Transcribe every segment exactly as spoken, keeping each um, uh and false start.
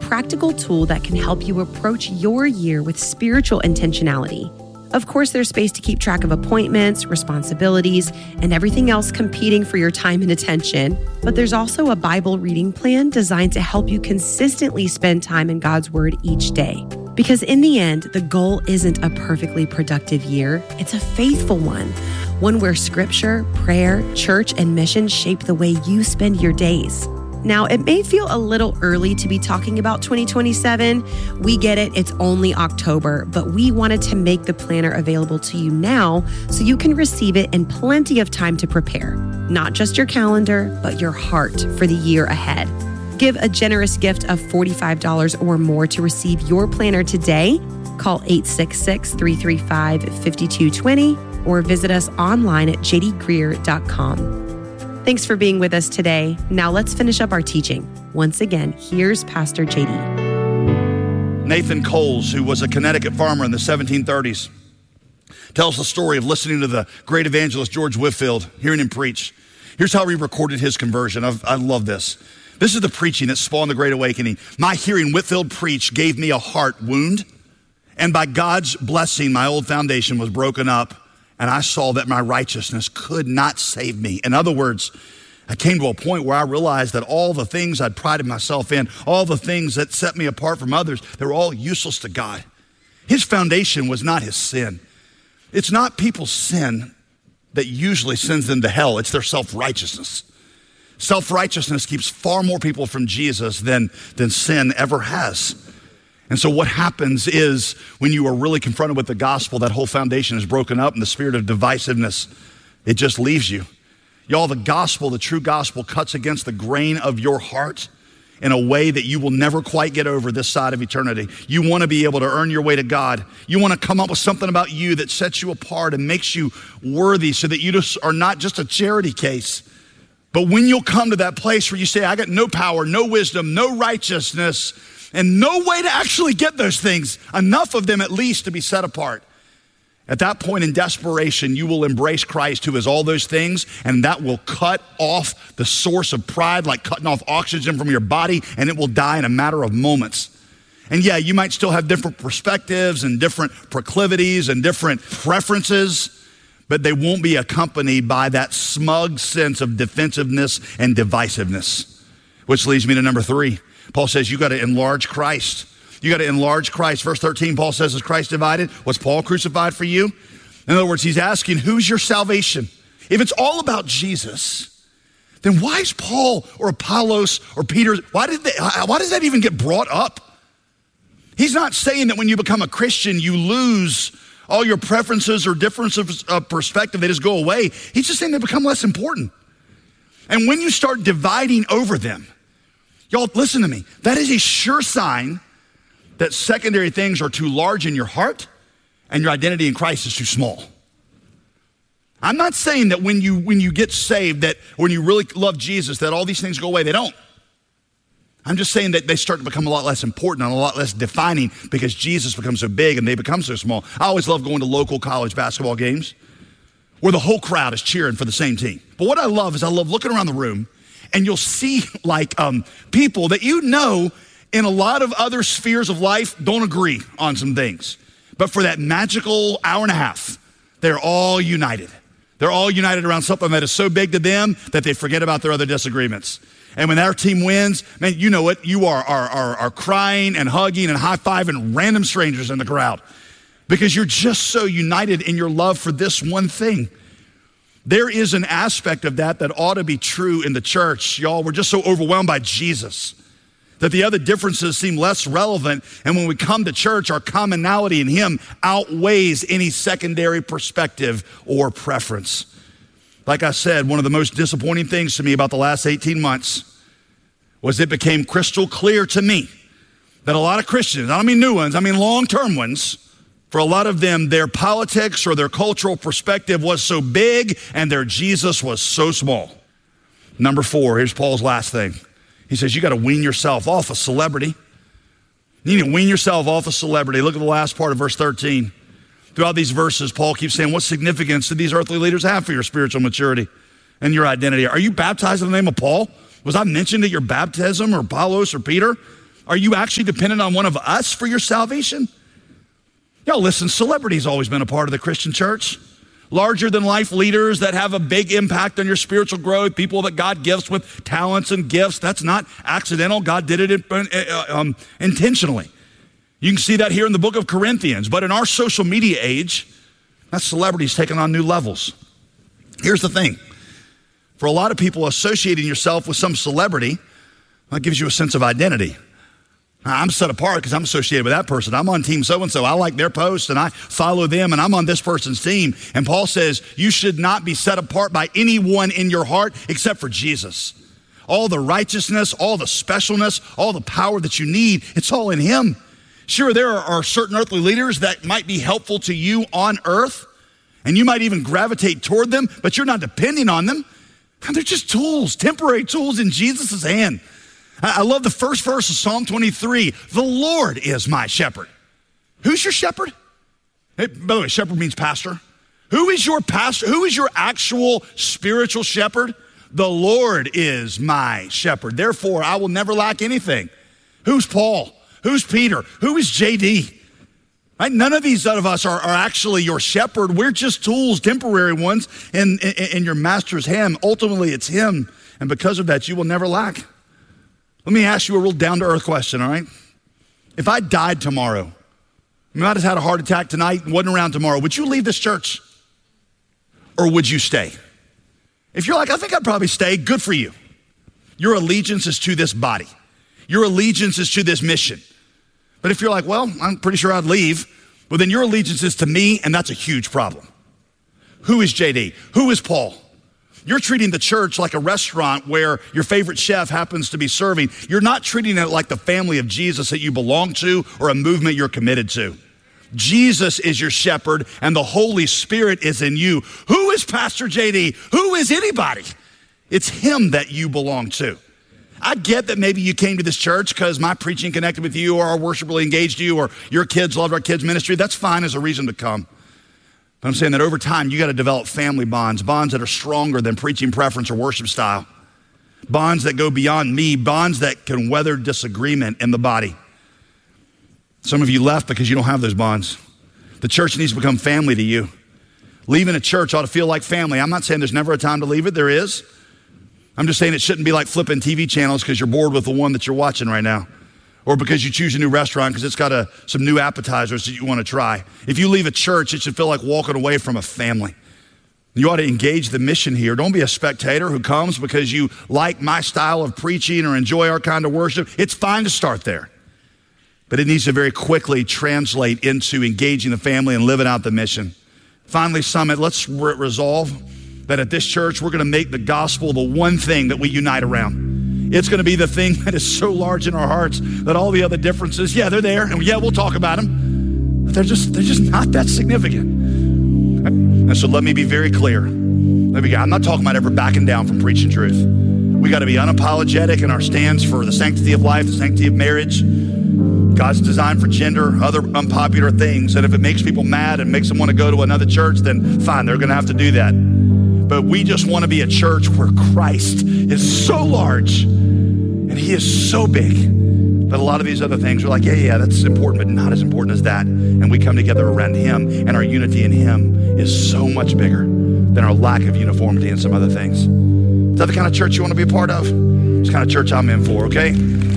practical tool that can help you approach your year with spiritual intentionality. Of course, there's space to keep track of appointments, responsibilities, and everything else competing for your time and attention. But there's also a Bible reading plan designed to help you consistently spend time in God's Word each day. Because in the end, the goal isn't a perfectly productive year. It's a faithful one, one where scripture, prayer, church, and mission shape the way you spend your days. Now, it may feel a little early to be talking about twenty twenty-seven. We get it, it's only October, but we wanted to make the planner available to you now so you can receive it in plenty of time to prepare. Not just your calendar, but your heart for the year ahead. Give a generous gift of forty-five dollars or more to receive your planner today. Call eight six six, three three five, five two two zero or visit us online at j d greer dot com. Thanks for being with us today. Now let's finish up our teaching. Once again, here's Pastor J D. Nathan Coles, who was a Connecticut farmer in the seventeen thirties, tells the story of listening to the great evangelist George Whitefield, hearing him preach. Here's how he recorded his conversion. I've, I love this. This is the preaching that spawned the Great Awakening. My hearing Whitefield preach gave me a heart wound, and by God's blessing, my old foundation was broken up, and I saw that my righteousness could not save me. In other words, I came to a point where I realized that all the things I'd prided myself in, all the things that set me apart from others, they were all useless to God. His foundation was not his sin. It's not people's sin that usually sends them to hell. It's their self-righteousness. Self-righteousness keeps far more people from Jesus than, than sin ever has. And so what happens is when you are really confronted with the gospel, that whole foundation is broken up and the spirit of divisiveness, it just leaves you. Y'all, the gospel, the true gospel cuts against the grain of your heart in a way that you will never quite get over this side of eternity. You want to be able to earn your way to God. You want to come up with something about you that sets you apart and makes you worthy so that you just are not just a charity case. But when you'll come to that place where you say, I got no power, no wisdom, no righteousness, and no way to actually get those things, enough of them at least to be set apart. At that point in desperation, you will embrace Christ who is all those things, and that will cut off the source of pride like cutting off oxygen from your body, and it will die in a matter of moments. And yeah, you might still have different perspectives and different proclivities and different preferences, but they won't be accompanied by that smug sense of defensiveness and divisiveness. Which leads me to number three. Paul says you got to enlarge Christ. You got to enlarge Christ. Verse thirteen, Paul says, is Christ divided? Was Paul crucified for you? In other words, he's asking, who's your salvation? If it's all about Jesus, then why is Paul or Apollos or Peter, why did they, why does that even get brought up? He's not saying that when you become a Christian, you lose all your preferences or differences of perspective, they just go away. He's just saying they become less important. And when you start dividing over them, y'all, listen to me. That is a sure sign that secondary things are too large in your heart and your identity in Christ is too small. I'm not saying that when you when you get saved, that when you really love Jesus, that all these things go away. They don't. I'm just saying that they start to become a lot less important and a lot less defining because Jesus becomes so big and they become so small. I always love going to local college basketball games where the whole crowd is cheering for the same team. But what I love is I love looking around the room and you'll see like um, people that you know in a lot of other spheres of life don't agree on some things. But for that magical hour and a half, they're all united. They're all united around something that is so big to them that they forget about their other disagreements. And when our team wins, man, you know it, you are, are, are, are crying and hugging and high-fiving random strangers in the crowd because you're just so united in your love for this one thing. There is an aspect of that that ought to be true in the church. Y'all, we're just so overwhelmed by Jesus that the other differences seem less relevant. And when we come to church, our commonality in him outweighs any secondary perspective or preference. Like I said, one of the most disappointing things to me about the last eighteen months was it became crystal clear to me that a lot of Christians, I don't mean new ones, I mean long-term ones, for a lot of them, their politics or their cultural perspective was so big and their Jesus was so small. Number four, here's Paul's last thing. He says, you got to wean yourself off a celebrity. You need to wean yourself off a celebrity. Look at the last part of verse thirteen. Throughout these verses, Paul keeps saying, what significance do these earthly leaders have for your spiritual maturity and your identity? Are you baptized in the name of Paul? Was I mentioned at your baptism or Apollos or Peter? Are you actually dependent on one of us for your salvation? Y'all listen, celebrity's always been a part of the Christian church. Larger than life leaders that have a big impact on your spiritual growth, people that God gifts with talents and gifts. That's not accidental. God did it um, intentionally. You can see that here in the book of Corinthians. But in our social media age, that celebrity's taken on new levels. Here's the thing. For a lot of people, associating yourself with some celebrity, that gives you a sense of identity. I'm set apart because I'm associated with that person. I'm on team so-and-so. I like their posts and I follow them and I'm on this person's team. And Paul says you should not be set apart by anyone in your heart except for Jesus. All the righteousness, all the specialness, all the power that you need, it's all in him. Sure, there are certain earthly leaders that might be helpful to you on earth and you might even gravitate toward them, but you're not depending on them. They're just tools, temporary tools in Jesus' hand. I love the first verse of Psalm twenty-three. The Lord is my shepherd. Who's your shepherd? Hey, by the way, shepherd means pastor. Who is your pastor? Who is your actual spiritual shepherd? The Lord is my shepherd. Therefore, I will never lack anything. Who's Paul? Who's Peter? Who is J D? Right? None of these of us are, are actually your shepherd. We're just tools, temporary ones in, in, in your master's hand. Ultimately, it's him. And because of that, you will never lack. Let me ask you a real down-to-earth question, all right? If I died tomorrow, you might have had a heart attack tonight and wasn't around tomorrow, would you leave this church? Or would you stay? If you're like, I think I'd probably stay, good for you. Your allegiance is to this body. Your allegiance is to this mission. But if you're like, well, I'm pretty sure I'd leave, well, then your allegiance is to me, and that's a huge problem. Who is J D? Who is Paul? You're treating the church like a restaurant where your favorite chef happens to be serving. You're not treating it like the family of Jesus that you belong to or a movement you're committed to. Jesus is your shepherd and the Holy Spirit is in you. Who is Pastor J D? Who is anybody? It's him that you belong to. I get that maybe you came to this church because my preaching connected with you or our worship really engaged you or your kids loved our kids' ministry. That's fine as a reason to come. But I'm saying that over time, you got to develop family bonds, bonds that are stronger than preaching preference or worship style, bonds that go beyond me, bonds that can weather disagreement in the body. Some of you left because you don't have those bonds. The church needs to become family to you. Leaving a church ought to feel like family. I'm not saying there's never a time to leave it. There is. I'm just saying it shouldn't be like flipping T V channels because you're bored with the one that you're watching right now. Or because you choose a new restaurant because it's got a, some new appetizers that you want to try. If you leave a church, it should feel like walking away from a family. You ought to engage the mission here. Don't be a spectator who comes because you like my style of preaching or enjoy our kind of worship. It's fine to start there. But it needs to very quickly translate into engaging the family and living out the mission. Finally, Summit, let's re- resolve that at this church, we're going to make the gospel the one thing that we unite around. It's going to be the thing that is so large in our hearts that all the other differences, yeah, they're there, and yeah, we'll talk about them, but they're just they're just not that significant. And so let me be very clear. Let me, I'm not talking about ever backing down from preaching truth. We got to be unapologetic in our stands for the sanctity of life, the sanctity of marriage, God's design for gender, other unpopular things. And if it makes people mad and makes them want to go to another church, then fine, they're going to have to do that. But we just want to be a church where Christ is so large and he is so big that a lot of these other things are like, yeah, yeah, that's important, but not as important as that. And we come together around him, and our unity in him is so much bigger than our lack of uniformity in some other things. Is that the kind of church you want to be a part of? It's the kind of church I'm in for, okay?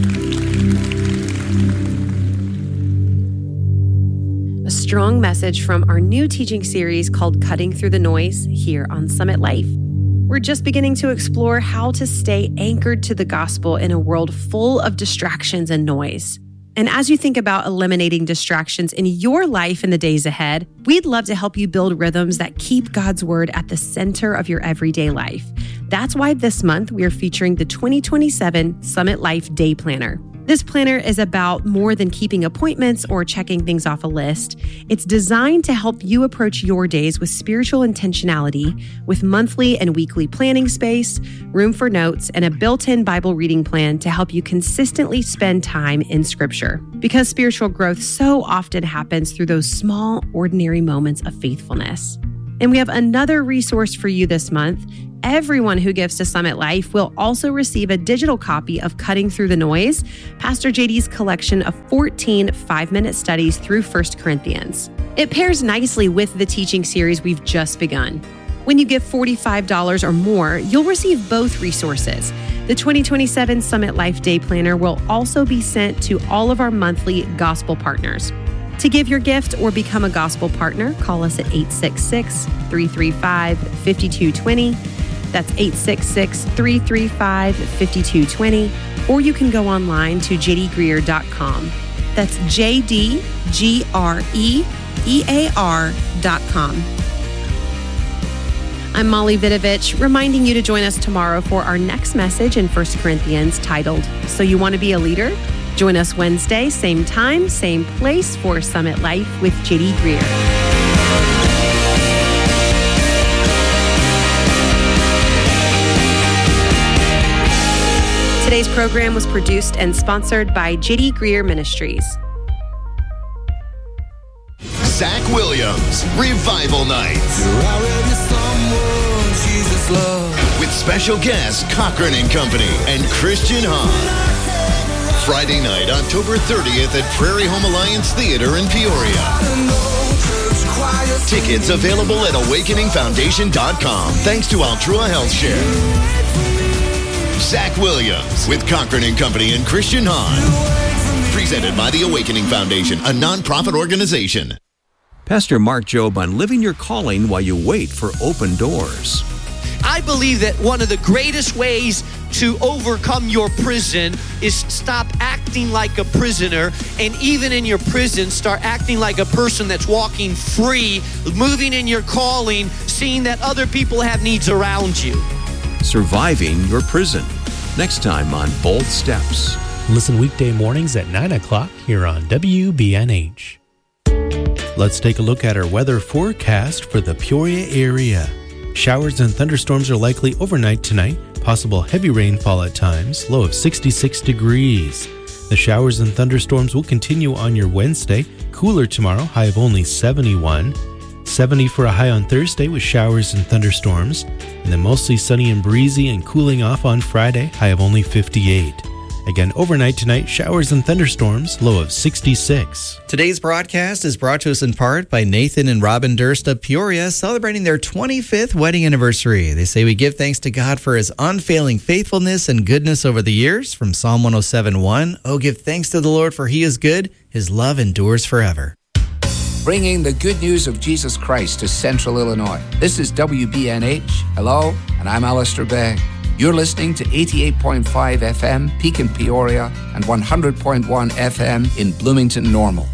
A strong message from our new teaching series called Cutting Through the Noise here on Summit Life. We're just beginning to explore how to stay anchored to the gospel in a world full of distractions and noise. And as you think about eliminating distractions in your life in the days ahead, we'd love to help you build rhythms that keep God's word at the center of your everyday life. That's why this month we are featuring the twenty twenty-seven Summit Life Day Planner. This planner is about more than keeping appointments or checking things off a list. It's designed to help you approach your days with spiritual intentionality, with monthly and weekly planning space, room for notes, and a built-in Bible reading plan to help you consistently spend time in Scripture. Because spiritual growth so often happens through those small, ordinary moments of faithfulness. And we have another resource for you this month. everyone who gives to Summit Life will also receive a digital copy of Cutting Through the Noise, Pastor J D's collection of fourteen five-minute studies through First Corinthians. It pairs nicely with the teaching series we've just begun. When you give forty-five dollars or more, you'll receive both resources. The twenty twenty-seven Summit Life Day Planner will also be sent to all of our monthly gospel partners. To give your gift or become a gospel partner, call us at eight six six, three three five, five two two zero. That's eight six six, three three five, five two two zero. Or you can go online to j d greer dot com. That's J D G R E E A R dot com. I'm Molly Vidovich, reminding you to join us tomorrow for our next message in First Corinthians titled, So You Want to Be a Leader? Join us Wednesday, same time, same place for Summit Life with J D Greer. Today's program was produced and sponsored by J D Greer Ministries. Zach Williams, Revival Nights. You're already someone Jesus loves. With special guests Cochran and Company and Christian Hahn. Friday night, October thirtieth at Prairie Home Alliance Theater in Peoria. Tickets available at awakening foundation dot com. Thanks to Altrua Health Share. Zach Williams with Cochran and Company and Christian Hahn. Presented by the Awakening Foundation, a nonprofit organization. Pastor Mark Jobe on living your calling while you wait for open doors. I believe that one of the greatest ways to overcome your prison is stop acting like a prisoner, and even in your prison, start acting like a person that's walking free, moving in your calling, seeing that other people have needs around you. Surviving your prison. Next time on Bold Steps. Listen weekday mornings at nine o'clock here on W B N H. Let's take a look at our weather forecast for the Peoria area. Showers and thunderstorms are likely overnight tonight. Possible heavy rainfall at times. Low of sixty-six degrees. The showers and thunderstorms will continue on your Wednesday. Cooler tomorrow, high of only seventy-one. seventy for a high on Thursday with showers and thunderstorms. And then mostly sunny and breezy and cooling off on Friday, high of only fifty-eight. Again, overnight tonight, showers and thunderstorms, low of sixty-six. Today's broadcast is brought to us in part by Nathan and Robin Durst of Peoria, celebrating their twenty-fifth wedding anniversary. They say we give thanks to God for his unfailing faithfulness and goodness over the years. From Psalm one oh seven one, oh, give thanks to the Lord for he is good. His love endures forever. Bringing the good news of Jesus Christ to Central Illinois. This is W B N H. Hello, and I'm Alistair Begg. You're listening to eighty-eight point five F M, Peak in Peoria, and one hundred point one F M in Bloomington Normal.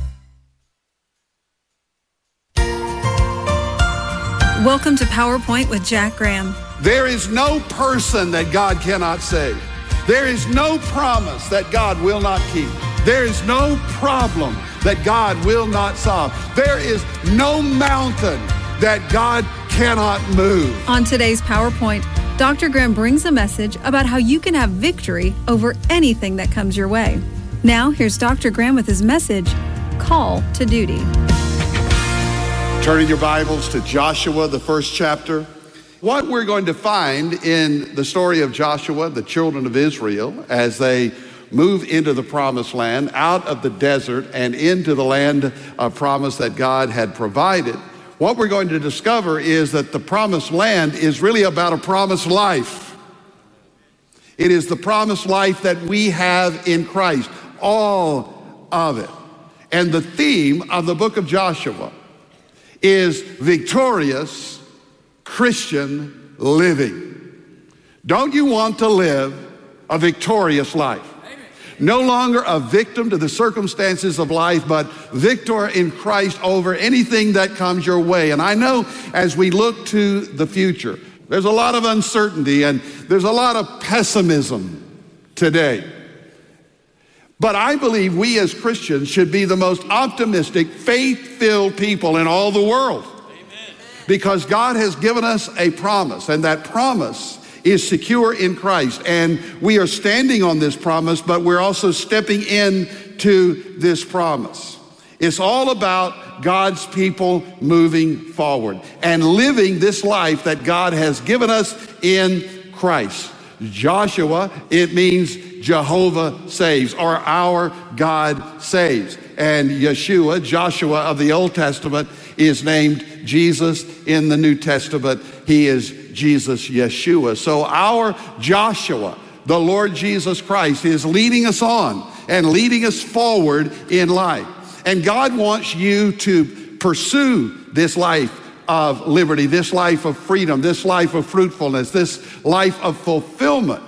Welcome to PowerPoint with Jack Graham. There is no person that God cannot save. There is no promise that God will not keep. There is no problem that God will not solve. There is no mountain that God cannot move. On today's PowerPoint, Doctor Graham brings a message about how you can have victory over anything that comes your way. Now, here's Doctor Graham with his message, Call to Duty. Turning your Bibles to Joshua, the first chapter. What we're going to find in the story of Joshua, the children of Israel, as they move into the promised land, out of the desert and into the land of promise that God had provided, what we're going to discover is that the promised land is really about a promised life. It is the promised life that we have in Christ, all of it. And the theme of the book of Joshua is victorious Christian living. Don't you want to live a victorious life? No longer a victim to the circumstances of life, but victor in Christ over anything that comes your way. And I know as we look to the future, there's a lot of uncertainty and there's a lot of pessimism today. But I believe we as Christians should be the most optimistic, faith-filled people in all the world. Amen. Because God has given us a promise, and that promise is secure in Christ, and we are standing on this promise, but we're also stepping into this promise. It's all about God's people moving forward and living this life that God has given us in Christ. Joshua, it means Jehovah saves, or our God saves. And Yeshua, Joshua of the Old Testament, is named Jesus in the New Testament. He is Jesus Yeshua. So our Joshua, the Lord Jesus Christ, is leading us on and leading us forward in life. And God wants you to pursue this life of liberty, this life of freedom, this life of fruitfulness, this life of fulfillment.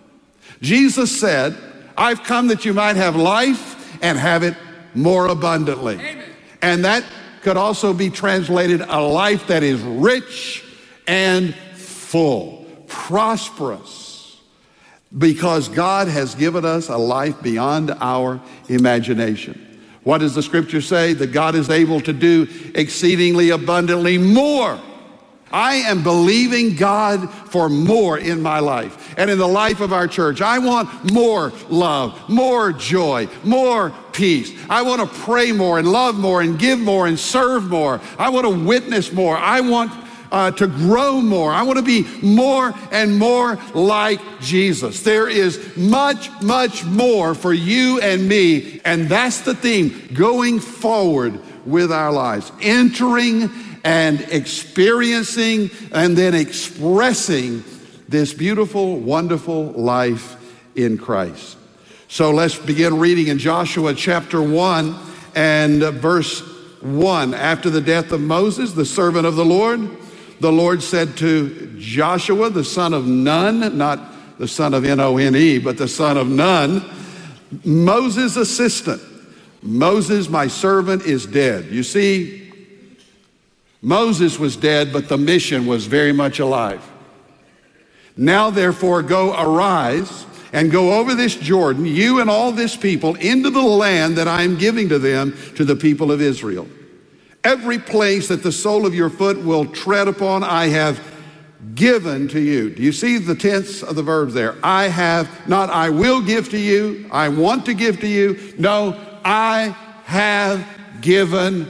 Jesus said, I've come that you might have life and have it more abundantly. Amen. And that could also be translated a life that is rich and full, prosperous, because God has given us a life beyond our imagination. What does the scripture say? That God is able to do exceedingly abundantly more. I am believing God for more in my life and in the life of our church. I want more love, more joy, more peace. I want to pray more and love more and give more and serve more. I want to witness more. I want Uh, to grow more. I want to be more and more like Jesus. There is much, much more for you and me, and that's the theme, going forward with our lives, entering and experiencing and then expressing this beautiful, wonderful life in Christ. So let's begin reading in Joshua chapter one and uh, verse one. After the death of Moses, the servant of the Lord, the Lord said to Joshua, the son of Nun, not the son of N O N E, but the son of Nun, Moses' assistant, Moses, my servant, is dead. You see, Moses was dead, but the mission was very much alive. Now, therefore, go, arise, and go over this Jordan, you and all this people, into the land that I am giving to them, to the people of Israel. Every place that the sole of your foot will tread upon, I have given to you. Do you see the tense of the verbs there? I have, not I will give to you, I want to give to you. No, I have given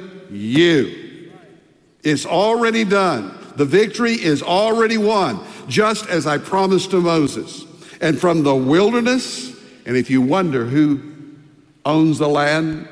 you. It's already done. The victory is already won, just as I promised to Moses. And from the wilderness, and if you wonder who owns the land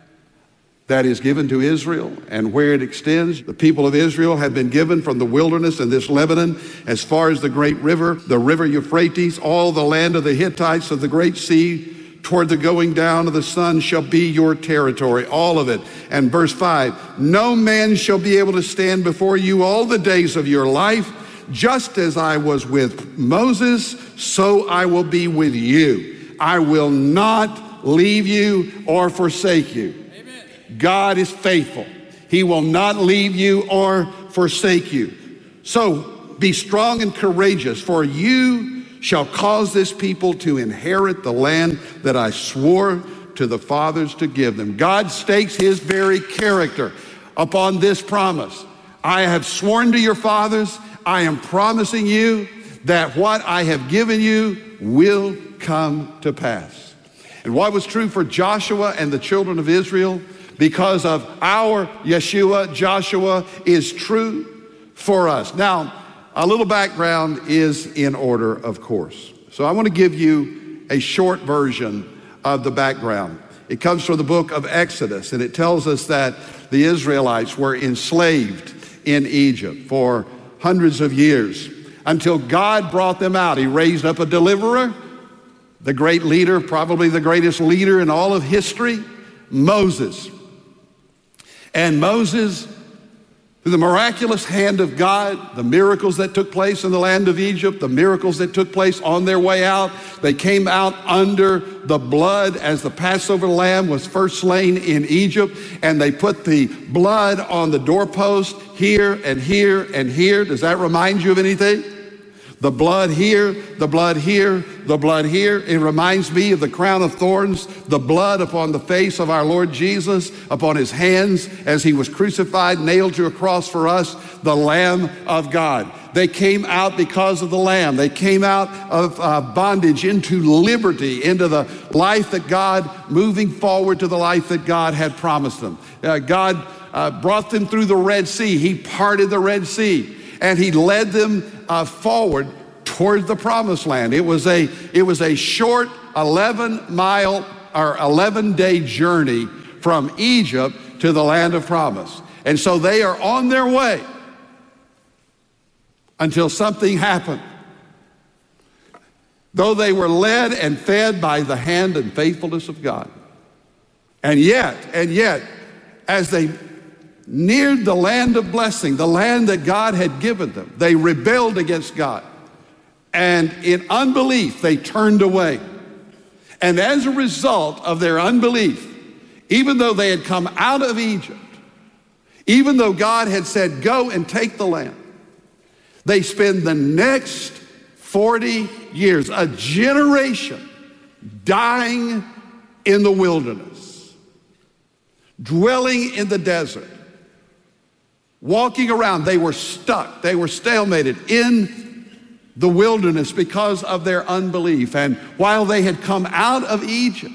that is given to Israel and where it extends, the people of Israel have been given from the wilderness in this Lebanon as far as the great river, the river Euphrates, all the land of the Hittites of the great sea toward the going down of the sun shall be your territory, all of it. And verse five, no man shall be able to stand before you all the days of your life. Just as I was with Moses, so I will be with you. I will not leave you or forsake you. God is faithful. He will not leave you or forsake you. So be strong and courageous, for you shall cause this people to inherit the land that I swore to the fathers to give them. God stakes his very character upon this promise. I have sworn to your fathers, I am promising you that what I have given you will come to pass. And what was true for Joshua and the children of Israel, because of our Yeshua, Joshua, is true for us. Now, a little background is in order, of course. So I want to give you a short version of the background. It comes from the book of Exodus, and it tells us that the Israelites were enslaved in Egypt for hundreds of years until God brought them out. He raised up a deliverer, the great leader, probably the greatest leader in all of history, Moses. And Moses, through the miraculous hand of God, the miracles that took place in the land of Egypt, the miracles that took place on their way out, they came out under the blood as the Passover lamb was first slain in Egypt, and they put the blood on the doorpost here and here and here. Does that remind you of anything? The blood here, the blood here, the blood here. It reminds me of the crown of thorns, the blood upon the face of our Lord Jesus, upon his hands as he was crucified, nailed to a cross for us, the Lamb of God. They came out because of the Lamb. They came out of uh, bondage into liberty, into the life that God, moving forward to the life that God had promised them. Uh, God uh, brought them through the Red Sea. He parted the Red Sea, and he led them uh, forward toward the promised land. It was a, it was a short eleven mile or eleven day journey from Egypt to the land of promise. And so they are on their way until something happened. Though they were led and fed by the hand and faithfulness of God. And yet, and yet, as they neared the land of blessing, the land that God had given them, they rebelled against God. And in unbelief, they turned away. And as a result of their unbelief, even though they had come out of Egypt, even though God had said, go and take the land, they spend the next forty years, a generation, dying in the wilderness, dwelling in the desert, walking around. They were stuck. They were stalemated in the wilderness because of their unbelief. And while they had come out of Egypt,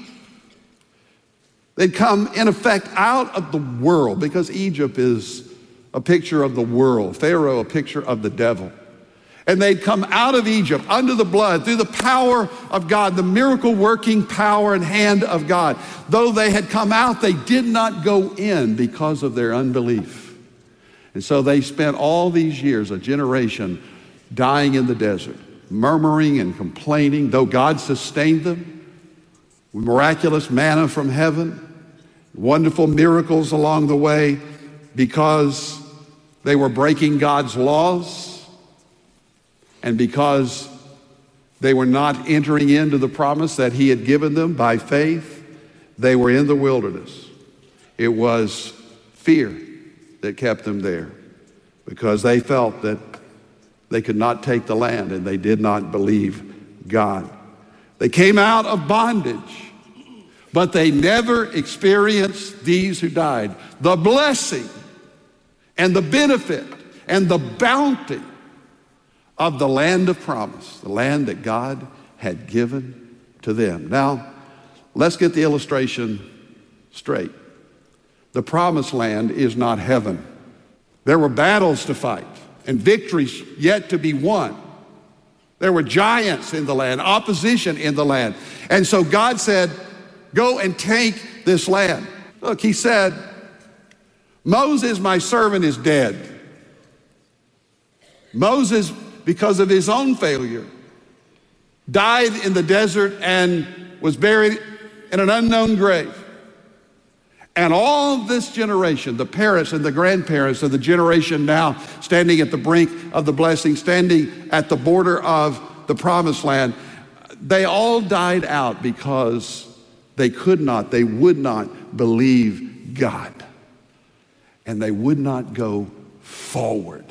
they'd come, in effect, out of the world, because Egypt is a picture of the world, Pharaoh a picture of the devil. And they'd come out of Egypt under the blood, through the power of God, the miracle working power and hand of God. Though they had come out, they did not go in because of their unbelief. And so they spent all these years, a generation, dying in the desert, murmuring and complaining, though God sustained them with miraculous manna from heaven, wonderful miracles along the way, because they were breaking God's laws and because they were not entering into the promise that he had given them by faith. They were in the wilderness. It was fear that kept them there, because they felt that they could not take the land and they did not believe God. They came out of bondage, but they never experienced, these who died, the blessing and the benefit and the bounty of the land of promise, the land that God had given to them. Now, let's get the illustration straight. The promised land is not heaven. There were battles to fight and victories yet to be won. There were giants in the land, opposition in the land. And so God said, go and take this land. Look, he said, Moses, my servant, is dead. Moses, because of his own failure, died in the desert and was buried in an unknown grave. And all this generation, the parents and the grandparents of the generation now standing at the brink of the blessing, standing at the border of the promised land, they all died out because they could not, they would not believe God. And they would not go forward.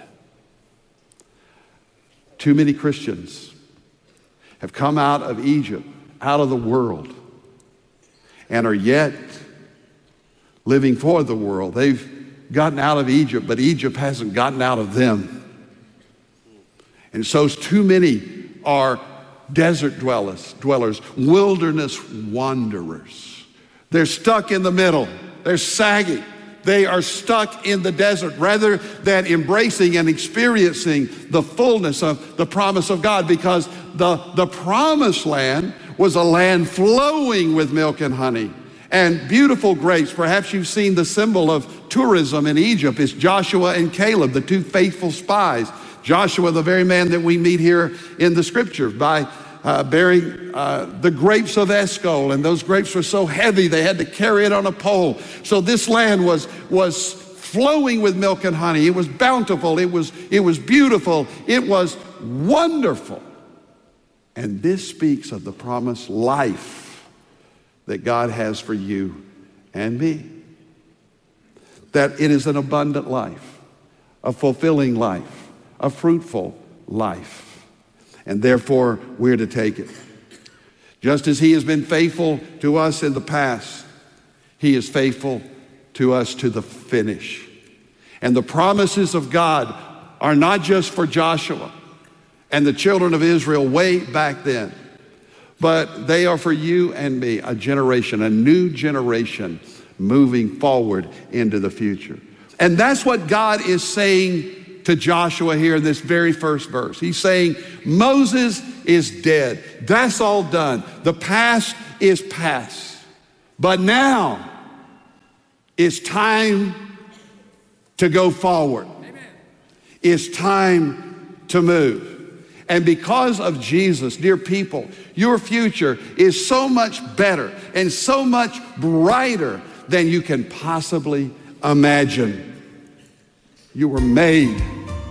Too many Christians have come out of Egypt, out of the world, and are yet living for the world. They've gotten out of Egypt, but Egypt hasn't gotten out of them. And so too many are desert dwellers, dwellers, wilderness wanderers. They're stuck in the middle. They're sagging. They are stuck in the desert rather than embracing and experiencing the fullness of the promise of God, because the, the promised land was a land flowing with milk and honey and beautiful grapes. Perhaps you've seen the symbol of tourism in Egypt. It's Joshua and Caleb, the two faithful spies. Joshua, the very man that we meet here in the scripture, by uh, bearing uh, the grapes of Eshcol. And those grapes were so heavy they had to carry it on a pole. So this land was, was flowing with milk and honey. It was bountiful. It was, it was beautiful. It was wonderful. And this speaks of the promised life that God has for you and me. That it is an abundant life, a fulfilling life, a fruitful life. And therefore, we're to take it. Just as he has been faithful to us in the past, he is faithful to us to the finish. And the promises of God are not just for Joshua and the children of Israel way back then, but they are for you and me, a generation, a new generation moving forward into the future. And that's what God is saying to Joshua here in this very first verse. He's saying, Moses is dead. That's all done. The past is past. But now it's time to go forward. Amen. It's time to move. And because of Jesus, dear people, your future is so much better and so much brighter than you can possibly imagine. You were made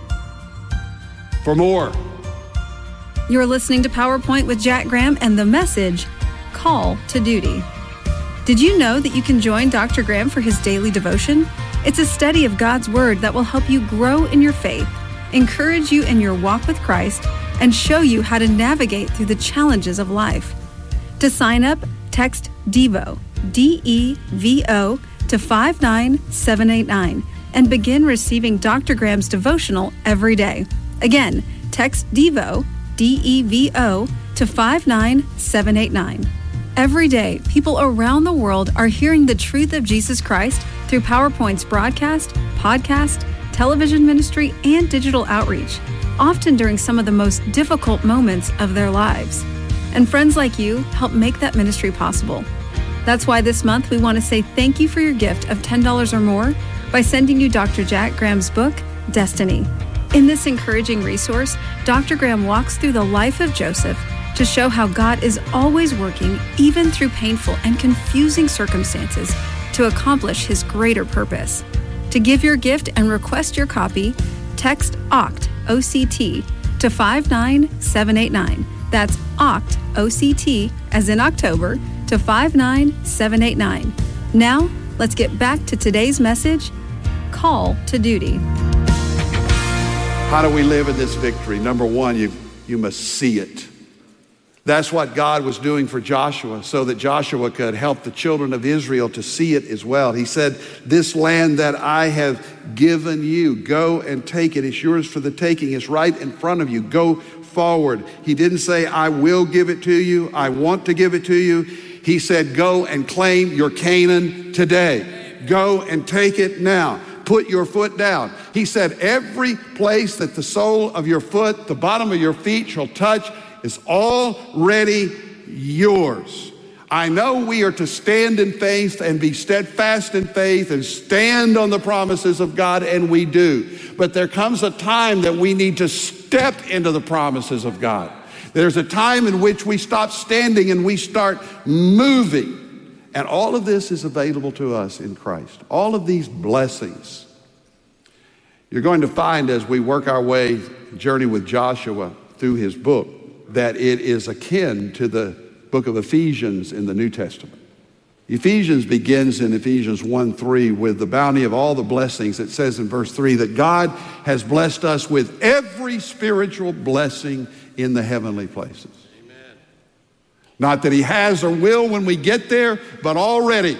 for more. You're listening to PowerPoint with Jack Graham and the message, Call to Duty. Did you know that you can join Doctor Graham for his daily devotion? It's a study of God's Word that will help you grow in your faith, encourage you in your walk with Christ, and show you how to navigate through the challenges of life. To sign up, text DEVO, D E V O, to five nine seven eight nine and begin receiving Doctor Graham's devotional every day. Again, text DEVO, D E V O, to five nine seven eight nine. Every day, people around the world are hearing the truth of Jesus Christ through PowerPoint's broadcast, podcast, television ministry, and digital outreach, often during some of the most difficult moments of their lives. And friends like you help make that ministry possible. That's why this month we want to say thank you for your gift of ten dollars or more by sending you Doctor Jack Graham's book, Destiny. In this encouraging resource, Doctor Graham walks through the life of Joseph to show how God is always working, even through painful and confusing circumstances, to accomplish his greater purpose. To give your gift and request your copy, text O C T, O C T, to five nine seven eight nine. That's O C T, O C T, as in October, to five nine seven eight nine. Now, let's get back to today's message, Call to Duty. How do we live in this victory? Number one, you, you must see it. That's what God was doing for Joshua, so that Joshua could help the children of Israel to see it as well. He said, this land that I have given you, go and take it. It's yours for the taking. It's right in front of you. Go forward. He didn't say, I will give it to you. I want to give it to you. He said, go and claim your Canaan today. Go and take it now. Put your foot down. He said, every place that the sole of your foot, the bottom of your feet shall touch, is already yours. I know we are to stand in faith and be steadfast in faith and stand on the promises of God, and we do. But there comes a time that we need to step into the promises of God. There's a time in which we stop standing and we start moving. And all of this is available to us in Christ. All of these blessings. You're going to find as we work our way, journey with Joshua through his book, that it is akin to the book of Ephesians in the New Testament. Ephesians begins in Ephesians one three with the bounty of all the blessings. It says in verse three that God has blessed us with every spiritual blessing in the heavenly places. Amen. Not that he has or will when we get there, but already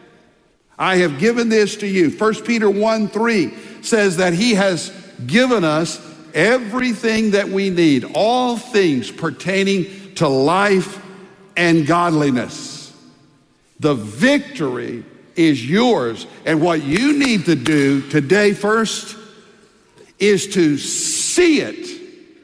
I have given this to you. First Peter one three says that he has given us everything that we need, all things pertaining to life and godliness. The victory is yours. And what you need to do today first is to see it.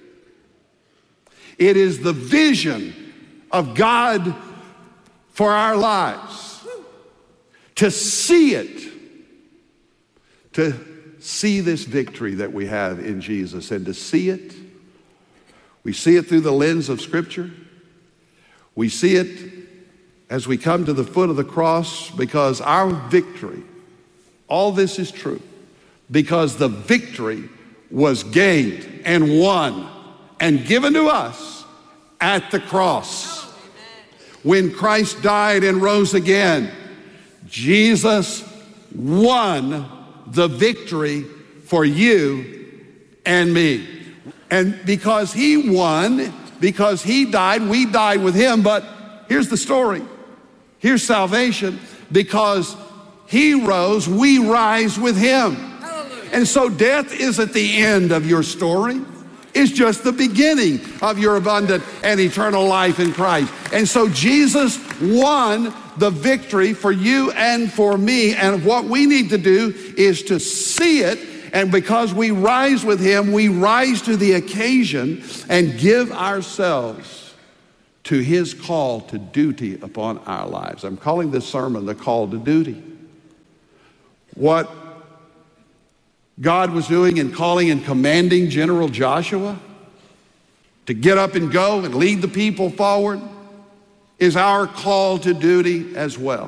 It is the vision of God for our lives. To see it. To see this victory that we have in Jesus, and to see it, we see it through the lens of Scripture. We see it as we come to the foot of the cross, because our victory, all this is true, because the victory was gained and won and given to us at the cross. When Christ died and rose again, Jesus won the victory for you and me. And because he won, because he died, we died with him. But here's the story. Here's salvation. Because he rose, we rise with him. Hallelujah. And so death isn't the end of your story. It's just the beginning of your abundant and eternal life in Christ. And so Jesus won the victory for you and for me. And what we need to do is to see it. And because we rise with him, we rise to the occasion and give ourselves to his call to duty upon our lives. I'm calling this sermon the call to duty. What God was doing in calling and commanding General Joshua to get up and go and lead the people forward is our call to duty as well.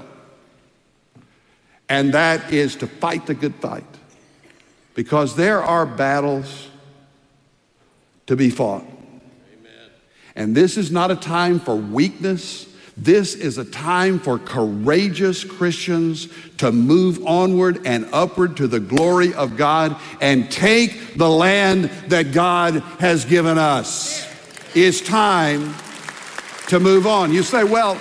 And that is to fight the good fight. Because there are battles to be fought. Amen. And this is not a time for weakness. This is a time for courageous Christians to move onward and upward to the glory of God and take the land that God has given us. It's time to move on. You say, well,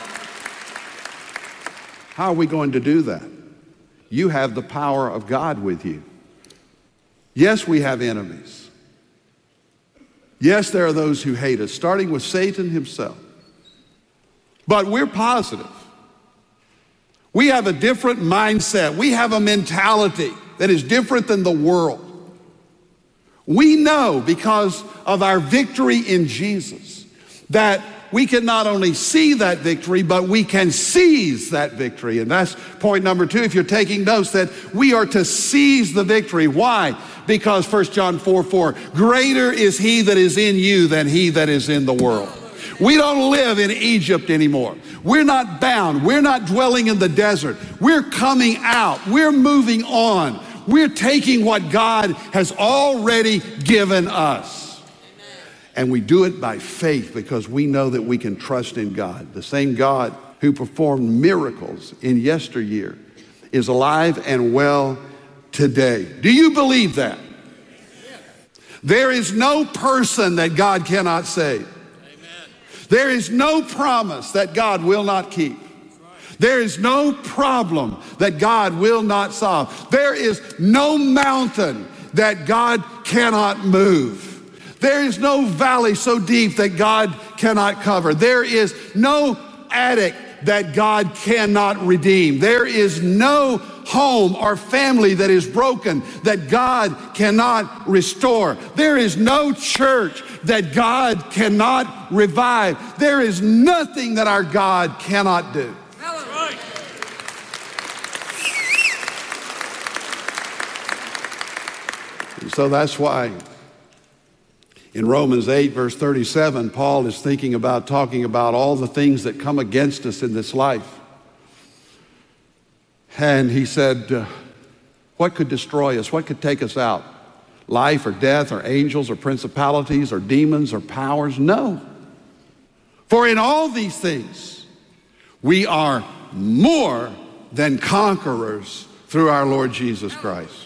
how are we going to do that? You have the power of God with you. Yes, we have enemies. Yes, there are those who hate us, starting with Satan himself. But we're positive. We have a different mindset. We have a mentality that is different than the world. We know because of our victory in Jesus that we can not only see that victory, but we can seize that victory. And that's point number two, if you're taking notes, that we are to seize the victory. Why? Because First John four four, greater is he that is in you than he that is in the world. We don't live in Egypt anymore. We're not bound. We're not dwelling in the desert. We're coming out. We're moving on. We're taking what God has already given us. And we do it by faith because we know that we can trust in God. The same God who performed miracles in yesteryear is alive and well today. Do you believe that? There is no person that God cannot save. There is no promise that God will not keep. There is no problem that God will not solve. There is no mountain that God cannot move. There is no valley so deep that God cannot cover. There is no attic that God cannot redeem. There is no home or family that is broken that God cannot restore. There is no church that God cannot revive. There is nothing that our God cannot do. And so that's why in Romans eight, verse thirty-seven, Paul is thinking about, talking about all the things that come against us in this life. And he said, uh, what could destroy us? What could take us out? Life or death or angels or principalities or demons or powers? No. For in all these things, we are more than conquerors through our Lord Jesus Christ.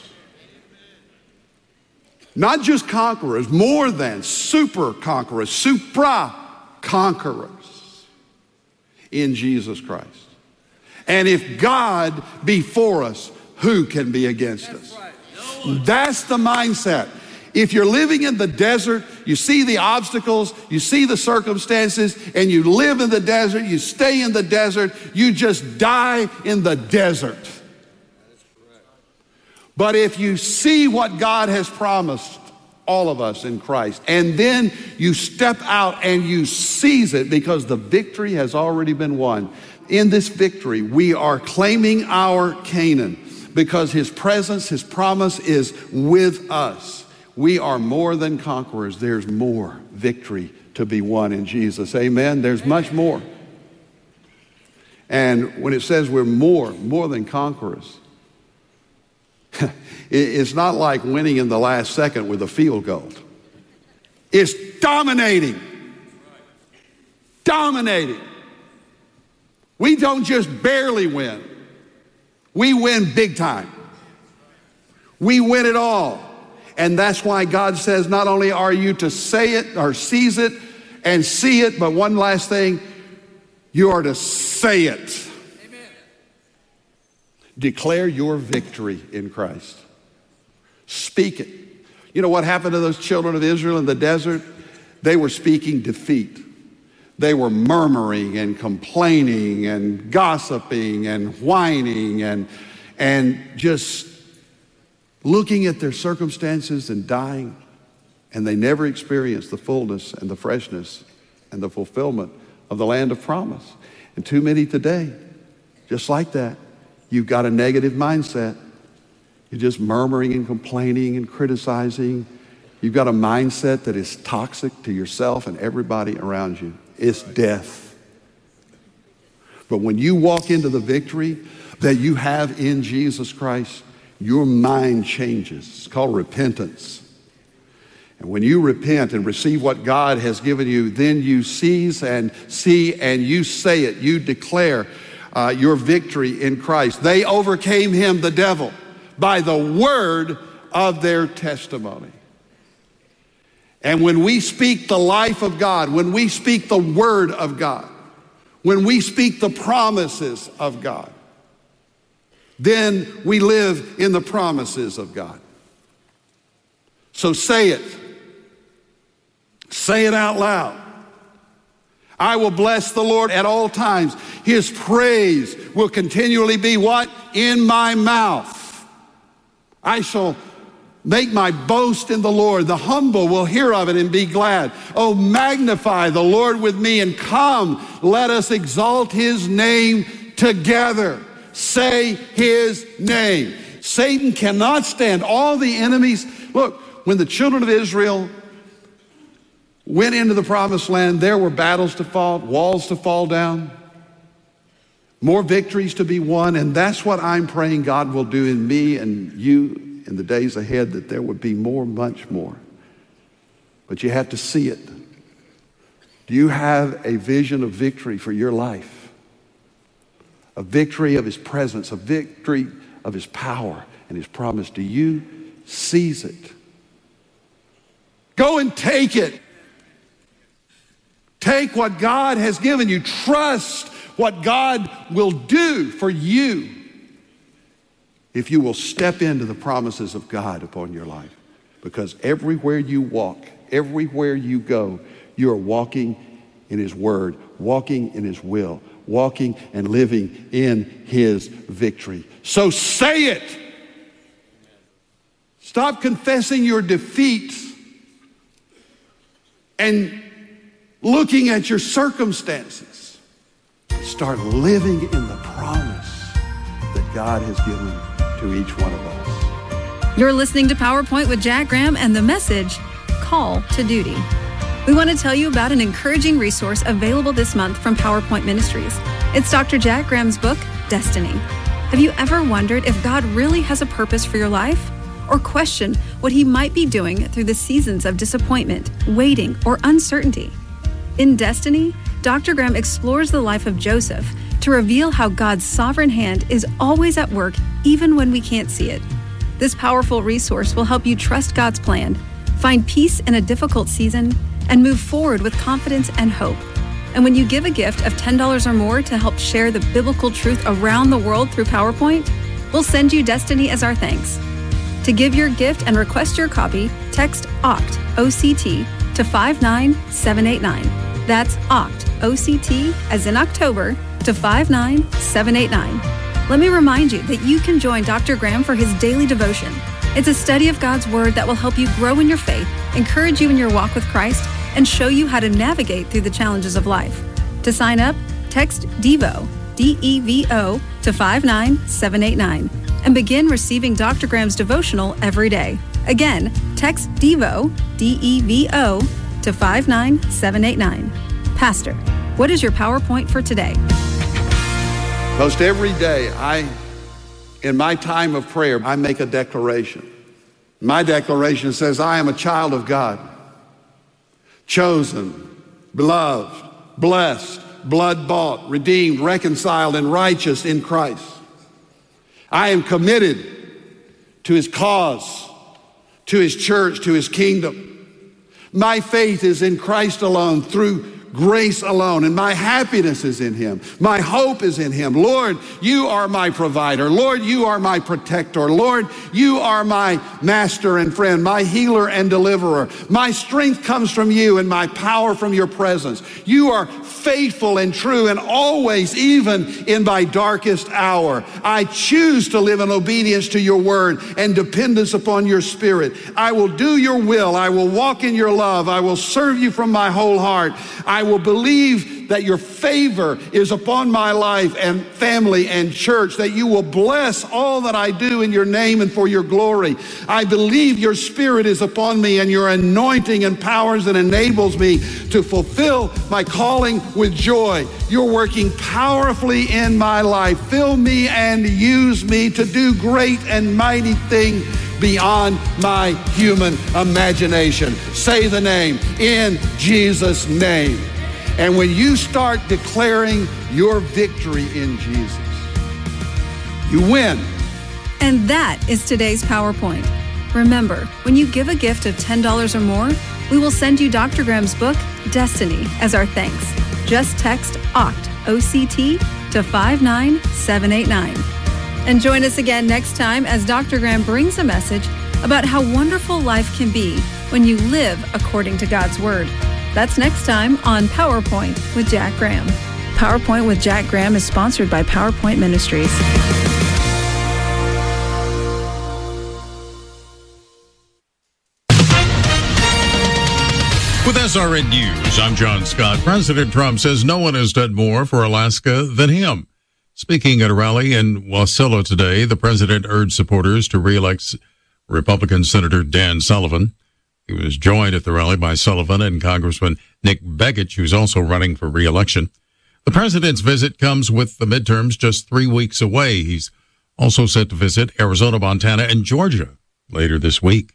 Not just conquerors, more than super conquerors, supra conquerors in Jesus Christ. And if God be for us, who can be against us? That's the mindset. If you're living in the desert, you see the obstacles, you see the circumstances, and you live in the desert, you stay in the desert, you just die in the desert. But if you see what God has promised all of us in Christ, and then you step out and you seize it because the victory has already been won. In this victory, we are claiming our Canaan because his presence, his promise is with us. We are more than conquerors. There's more victory to be won in Jesus. Amen. There's much more. And when it says we're more, more than conquerors, it's not like winning in the last second with a field goal. It's dominating. Dominating. We don't just barely win. We win big time. We win it all. And that's why God says not only are you to say it or seize it and see it, but one last thing, you are to say it. Declare your victory in Christ. Speak speak it. You know what happened to those children of Israel in the desert? They were speaking defeat. They were murmuring and complaining and gossiping and whining and, and just looking at their circumstances and dying. And they never experienced the fullness and the freshness and the fulfillment of the land of promise. And too many today, just like that, you've got a negative mindset. You're just murmuring and complaining and criticizing. You've got a mindset that is toxic to yourself and everybody around you. It's death. But when you walk into the victory that you have in Jesus Christ, your mind changes. It's called repentance. And when you repent and receive what God has given you, then you seize and see and you say it. You declare uh, your victory in Christ. They overcame him, the devil, by the word of their testimony. And when we speak the life of God, when we speak the word of God, when we speak the promises of God, then we live in the promises of God. So say it. Say it out loud. I will bless the Lord at all times. His praise will continually be what? In my mouth. I shall make my boast in the Lord. The humble will hear of it and be glad. Oh, magnify the Lord with me and come, let us exalt his name together. Say his name. Satan cannot stand. All the enemies. Look, when the children of Israel went into the promised land, there were battles to fall, walls to fall down, more victories to be won, and that's what I'm praying God will do in me and you in the days ahead, that there would be more, much more. But you have to see it. Do you have a vision of victory for your life? A victory of his presence, a victory of his power and his promise. Do you seize it? Go and take it. Take what God has given you. Trust what God will do for you if you will step into the promises of God upon your life. Because everywhere you walk, everywhere you go, you are walking in his word, walking in his will, walking and living in his victory. So say it. Stop confessing your defeats and looking at your circumstances. Start living in the promise that God has given to each one of us. You're listening to PowerPoint with Jack Graham and the message, Call to Duty. We want to tell you about an encouraging resource available this month from PowerPoint Ministries. It's Doctor Jack Graham's book, Destiny. Have you ever wondered if God really has a purpose for your life? Or questioned what he might be doing through the seasons of disappointment, waiting, or uncertainty? In Destiny, Doctor Graham explores the life of Joseph to reveal how God's sovereign hand is always at work even when we can't see it. This powerful resource will help you trust God's plan, find peace in a difficult season, and move forward with confidence and hope. And when you give a gift of ten dollars or more to help share the biblical truth around the world through PowerPoint, we'll send you Destiny as our thanks. To give your gift and request your copy, text O C T, O C T, to five nine seven eight nine. That's O C T, O C T, as in October, to five nine seven eight nine. Let me remind you that you can join Doctor Graham for his daily devotion. It's a study of God's Word that will help you grow in your faith, encourage you in your walk with Christ, and show you how to navigate through the challenges of life. To sign up, text DEVO, D E V O, to five nine seven eight nine. And begin receiving Doctor Graham's devotional every day. Again, text DEVO, D E V O, to five nine seven eight nine. Pastor, what is your PowerPoint for today? Most every day, I, in my time of prayer, I make a declaration. My declaration says, I am a child of God, chosen, beloved, blessed, blood-bought, redeemed, reconciled, and righteous in Christ. I am committed to his cause, to his church, to his kingdom. My faith is in Christ alone, through grace alone, and my happiness is in him. My hope is in him. Lord, you are my provider. Lord, you are my protector. Lord, you are my master and friend, my healer and deliverer. My strength comes from you and my power from your presence. You are faithful and true and always, even in my darkest hour. I choose to live in obedience to your word and dependence upon your spirit. I will do your will. I will walk in your love. I will serve you from my whole heart. I will believe that your favor is upon my life and family and church, that you will bless all that I do in your name and for your glory. I believe your spirit is upon me and your anointing empowers and enables me to fulfill my calling with joy. You're working powerfully in my life. Fill me and use me to do great and mighty things beyond my human imagination. Say the name, in Jesus' name. And when you start declaring your victory in Jesus, you win. And that is today's PowerPoint. Remember, when you give a gift of ten dollars or more, we will send you Doctor Graham's book, Destiny, as our thanks. Just text O C T, O C T, to five nine seven eight nine. And join us again next time as Doctor Graham brings a message about how wonderful life can be when you live according to God's Word. That's next time on PowerPoint with Jack Graham. PowerPoint with Jack Graham is sponsored by PowerPoint Ministries. With S R N News, I'm John Scott. President Trump says no one has done more for Alaska than him. Speaking at a rally in Wasilla today, the president urged supporters to re-elect Republican Senator Dan Sullivan. He was joined at the rally by Sullivan and Congressman Nick Begich, who's also running for re-election. The president's visit comes with the midterms just three weeks away. He's also set to visit Arizona, Montana, and Georgia later this week.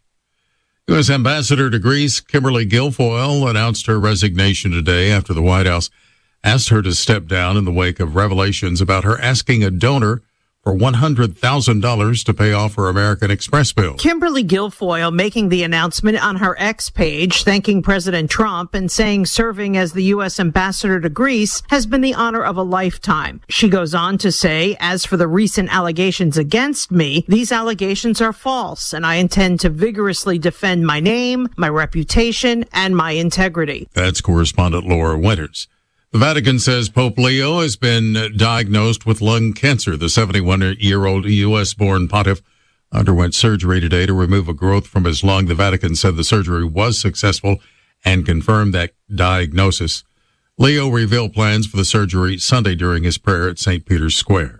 U S. Ambassador to Greece Kimberly Guilfoyle announced her resignation today after the White House asked her to step down in the wake of revelations about her asking a donor for one hundred thousand dollars to pay off her American Express bill. Kimberly Guilfoyle making the announcement on her X page, thanking President Trump and saying serving as the U S ambassador to Greece has been the honor of a lifetime. She goes on to say, as for the recent allegations against me, these allegations are false, and I intend to vigorously defend my name, my reputation, and my integrity. That's correspondent Laura Winters. The Vatican says Pope Leo has been diagnosed with lung cancer. The seventy-one-year-old U S-born pontiff underwent surgery today to remove a growth from his lung. The Vatican said the surgery was successful and confirmed that diagnosis. Leo revealed plans for the surgery Sunday during his prayer at Saint Peter's Square.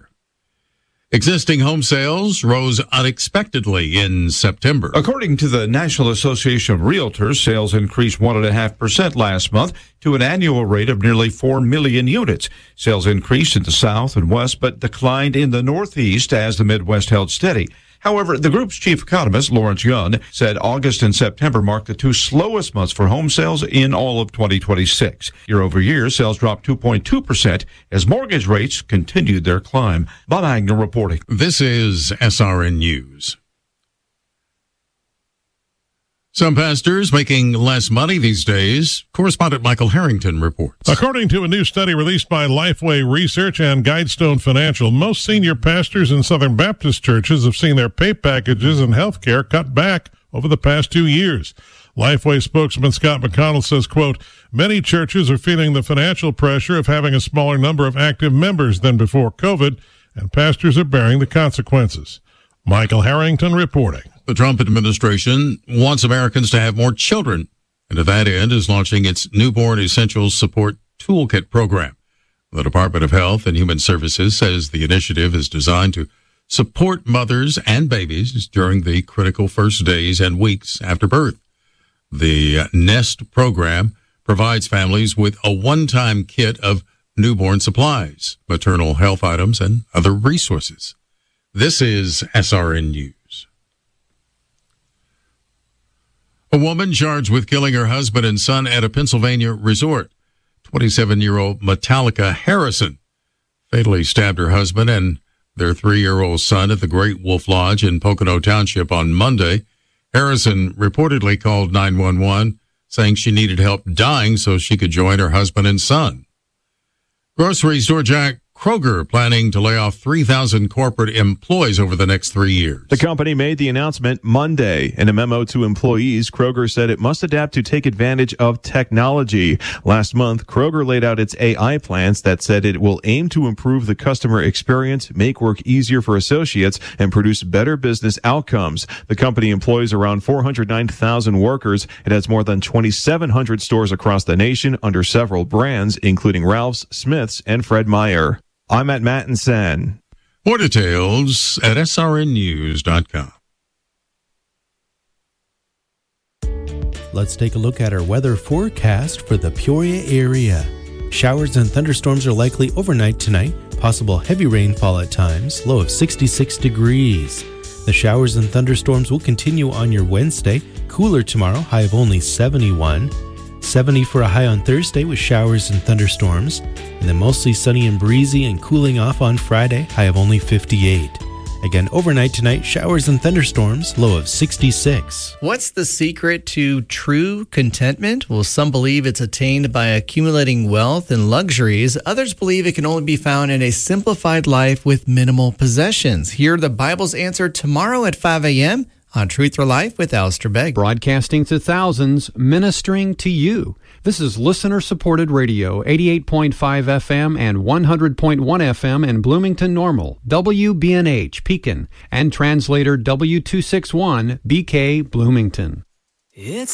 Existing home sales rose unexpectedly in September. According to the National Association of Realtors, sales increased one point five percent last month to an annual rate of nearly four million units. Sales increased in the South and West, but declined in the Northeast as the Midwest held steady. However, the group's chief economist, Lawrence Yun, said August and September marked the two slowest months for home sales in all of twenty twenty-six. Year over year, sales dropped two point two percent as mortgage rates continued their climb. Bob Agner reporting. This is S R N News. Some pastors making less money these days. Correspondent Michael Harrington reports. According to a new study released by Lifeway Research and Guidestone Financial, most senior pastors in Southern Baptist churches have seen their pay packages and health care cut back over the past two years. Lifeway spokesman Scott McConnell says, quote, many churches are feeling the financial pressure of having a smaller number of active members than before COVID, and pastors are bearing the consequences. Michael Harrington reporting. The Trump administration wants Americans to have more children, and to that end is launching its Newborn Essentials Support Toolkit program. The Department of Health and Human Services says the initiative is designed to support mothers and babies during the critical first days and weeks after birth. The NEST program provides families with a one-time kit of newborn supplies, maternal health items, and other resources. This is S R N News. A woman charged with killing her husband and son at a Pennsylvania resort. twenty-seven-year-old Metallica Harrison fatally stabbed her husband and their three-year-old son at the Great Wolf Lodge in Pocono Township on Monday. Harrison reportedly called nine one one, saying she needed help dying so she could join her husband and son. Grocery store Jack Kroger planning to lay off three thousand corporate employees over the next three years. The company made the announcement Monday. In a memo to employees, Kroger said it must adapt to take advantage of technology. Last month, Kroger laid out its A I plans that said it will aim to improve the customer experience, make work easier for associates, and produce better business outcomes. The company employs around four hundred nine thousand workers. It has more than twenty-seven hundred stores across the nation under several brands, including Ralph's, Smith's, and Fred Meyer. I'm at Mattinson. More details at S R N news dot com. Let's take a look at our weather forecast for the Peoria area. Showers and thunderstorms are likely overnight tonight. Possible heavy rainfall at times. Low of sixty-six degrees. The showers and thunderstorms will continue on your Wednesday. Cooler tomorrow, high of only seventy-one. seventy for a high on Thursday with showers and thunderstorms. And then mostly sunny and breezy and cooling off on Friday, high of only fifty-eight. Again, overnight tonight, showers and thunderstorms, low of sixty-six. What's the secret to true contentment? Well, some believe it's attained by accumulating wealth and luxuries. Others believe it can only be found in a simplified life with minimal possessions. Hear the Bible's answer tomorrow at five a.m. on Truth for Life with Alistair Begg. Broadcasting to thousands, ministering to you. This is listener-supported radio, eighty-eight point five F M and one hundred point one F M in Bloomington Normal, W B N H, Pekin, and translator W two sixty-one, B K, Bloomington. It's